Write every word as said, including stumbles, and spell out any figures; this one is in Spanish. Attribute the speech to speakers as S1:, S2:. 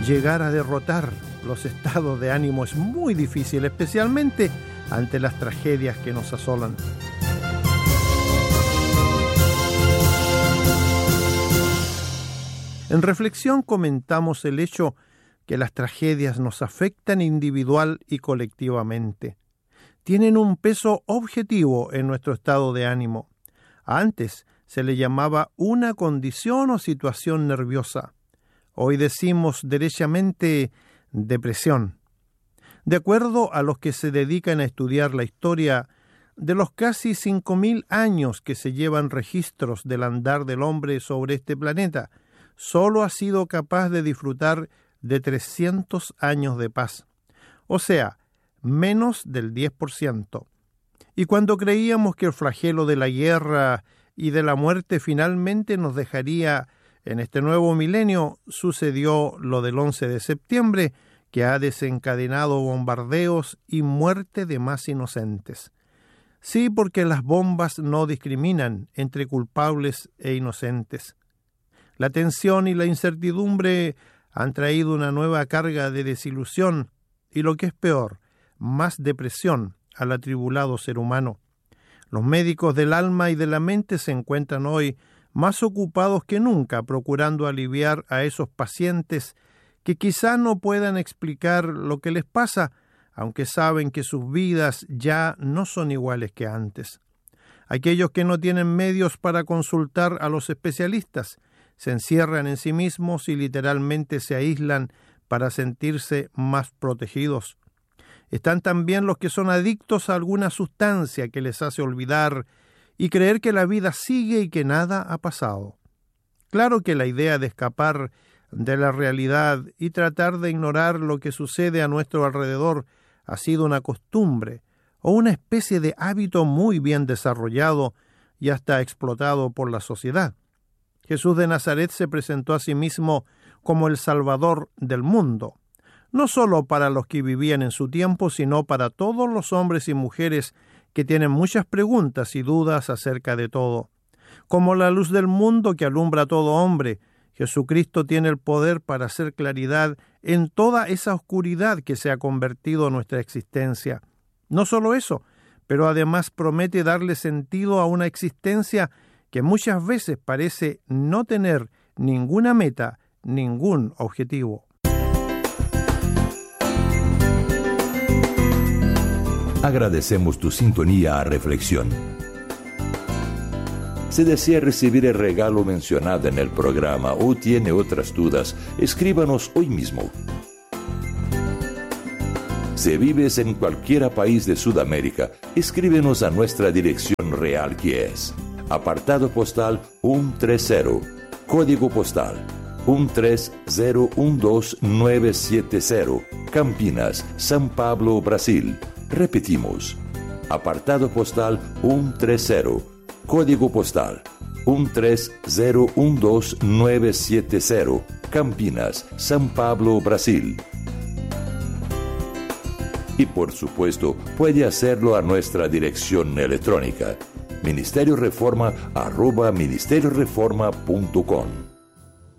S1: llegar a derrotar los estados de ánimo es muy difícil, especialmente ante las tragedias que nos asolan. En reflexión comentamos el hecho que las tragedias nos afectan individual y colectivamente. Tienen un peso objetivo en nuestro estado de ánimo. Antes se le llamaba una condición o situación nerviosa. Hoy decimos derechamente depresión. De acuerdo a los que se dedican a estudiar la historia, de los casi cinco mil años que se llevan registros del andar del hombre sobre este planeta, solo ha sido capaz de disfrutar de trescientos años de paz, o sea, menos del diez por ciento. Y cuando creíamos que el flagelo de la guerra y de la muerte finalmente nos dejaría en este nuevo milenio, sucedió lo del once de septiembre, que ha desencadenado bombardeos y muerte de más inocentes. Sí, porque las bombas no discriminan entre culpables e inocentes. La tensión y la incertidumbre han traído una nueva carga de desilusión y, lo que es peor, más depresión al atribulado ser humano. Los médicos del alma y de la mente se encuentran hoy más ocupados que nunca procurando aliviar a esos pacientes que quizá no puedan explicar lo que les pasa, aunque saben que sus vidas ya no son iguales que antes. Aquellos que no tienen medios para consultar a los especialistas se encierran en sí mismos y literalmente se aíslan para sentirse más protegidos. Están también los que son adictos a alguna sustancia que les hace olvidar y creer que la vida sigue y que nada ha pasado. Claro que la idea de escapar de la realidad y tratar de ignorar lo que sucede a nuestro alrededor ha sido una costumbre o una especie de hábito muy bien desarrollado y hasta explotado por la sociedad. Jesús de Nazaret se presentó a sí mismo como el Salvador del mundo, no solo para los que vivían en su tiempo, sino para todos los hombres y mujeres que tienen muchas preguntas y dudas acerca de todo. Como la luz del mundo que alumbra a todo hombre, Jesucristo tiene el poder para hacer claridad en toda esa oscuridad que se ha convertido en nuestra existencia. No solo eso, pero además promete darle sentido a una existencia que muchas veces parece no tener ninguna meta, ningún objetivo.
S2: Agradecemos tu sintonía a Reflexión. Si desea recibir el regalo mencionado en el programa o tiene otras dudas, escríbanos hoy mismo. Si vives en cualquier país de Sudamérica, escríbenos a nuestra dirección real, que es apartado postal ciento treinta, código postal uno tres cero uno dos nueve siete cero, Campinas, São Paulo, Brasil. Repetimos, apartado postal ciento treinta, código postal uno tres cero uno dos nueve siete cero, Campinas, São Paulo, Brasil. Y por supuesto, puede hacerlo a nuestra dirección electrónica, ministerio reforma arroba ministerio reforma punto com.